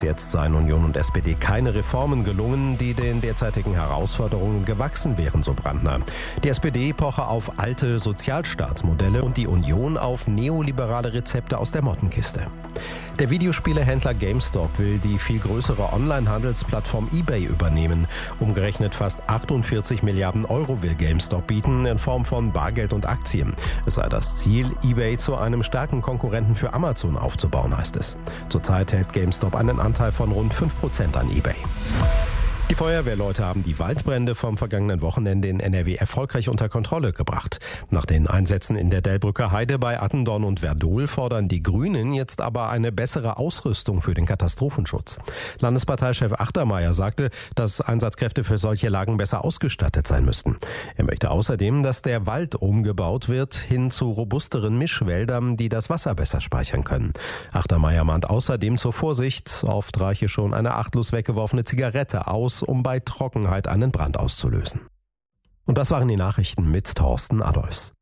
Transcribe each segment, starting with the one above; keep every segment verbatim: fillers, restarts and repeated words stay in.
Jetzt seien Union und S P D keine Reformen gelungen, die den derzeitigen Herausforderungen gewachsen wären, so Brandner. Die S P D poche auf alte Sozialstaatsmodelle und die Union auf neoliberale Rezepte aus der Mottenkiste. Der Videospielehändler GameStop will die viel größere Online-Handelsplattform eBay übernehmen. Umgerechnet fast achtundvierzig Milliarden Euro will GameStop bieten in Form von Bargeld und Aktien. Es sei das Ziel, eBay zu einem starken Konkurrenten für Amazon aufzubauen, heißt es. Zurzeit hält GameStop einen Anteil von rund fünf Prozent an eBay. Die Feuerwehrleute haben die Waldbrände vom vergangenen Wochenende in N R W erfolgreich unter Kontrolle gebracht. Nach den Einsätzen in der Delbrücker Heide bei Attendorn und Werdohl fordern die Grünen jetzt aber eine bessere Ausrüstung für den Katastrophenschutz. Landesparteichef Achtermeier sagte, dass Einsatzkräfte für solche Lagen besser ausgestattet sein müssten. Er möchte außerdem, dass der Wald umgebaut wird hin zu robusteren Mischwäldern, die das Wasser besser speichern können. Achtermeier mahnt außerdem zur Vorsicht. Oft reiche schon eine achtlos weggeworfene Zigarette aus, um bei Trockenheit einen Brand auszulösen. Und das waren die Nachrichten mit Thorsten Adolfs.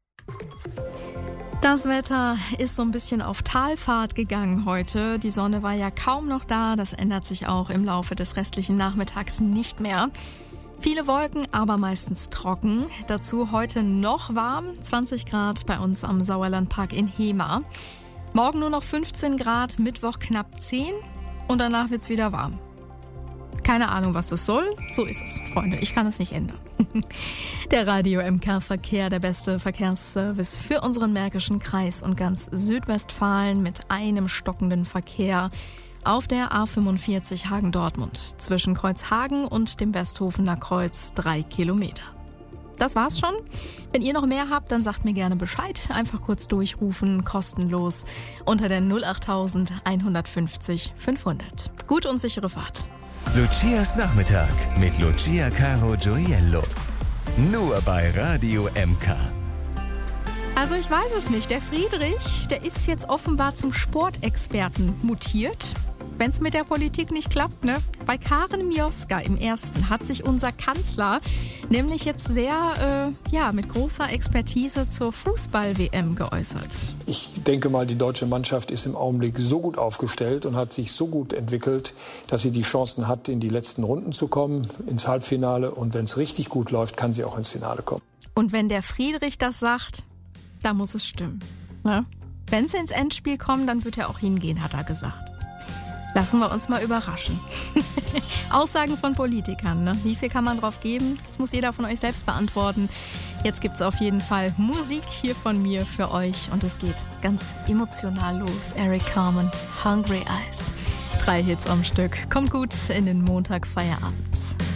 Das Wetter ist so ein bisschen auf Talfahrt gegangen heute. Die Sonne war ja kaum noch da. Das ändert sich auch im Laufe des restlichen Nachmittags nicht mehr. Viele Wolken, aber meistens trocken. Dazu heute noch warm, zwanzig Grad bei uns am Sauerlandpark in Hemer. Morgen nur noch fünfzehn Grad, Mittwoch knapp zehn und danach wird's wieder warm. Keine Ahnung, was das soll. So ist es, Freunde. Ich kann es nicht ändern. Der Radio M K Verkehr, der beste Verkehrsservice für unseren Märkischen Kreis und ganz Südwestfalen mit einem stockenden Verkehr auf der A fünfundvierzig Hagen-Dortmund zwischen Kreuzhagen und dem Westhofener Kreuz drei Kilometer. Das war's schon. Wenn ihr noch mehr habt, dann sagt mir gerne Bescheid. Einfach kurz durchrufen, kostenlos unter der null acht eins fünfzig fünfhundert. Gut und sichere Fahrt. Lucias Nachmittag mit Lucia Caro Gioiello. Nur bei Radio M K. Also ich weiß es nicht. Der Friedrich, der ist jetzt offenbar zum Sportexperten mutiert. Wenn es mit der Politik nicht klappt, ne? Bei Karen Mioska im Ersten hat sich unser Kanzler nämlich jetzt sehr, äh, ja, mit großer Expertise zur Fußball-W M geäußert. Ich denke mal, die deutsche Mannschaft ist im Augenblick so gut aufgestellt und hat sich so gut entwickelt, dass sie die Chancen hat, in die letzten Runden zu kommen, ins Halbfinale. Und wenn es richtig gut läuft, kann sie auch ins Finale kommen. Und wenn der Friedrich das sagt, dann muss es stimmen. Ne? Wenn sie ins Endspiel kommen, dann wird er auch hingehen, hat er gesagt. Lassen wir uns mal überraschen. Aussagen von Politikern, ne? Wie viel kann man drauf geben? Das muss jeder von euch selbst beantworten. Jetzt gibt's auf jeden Fall Musik hier von mir für euch und es geht ganz emotional los. Eric Carmen, Hungry Eyes. Drei Hits am Stück. Kommt gut in den Montag Feierabend.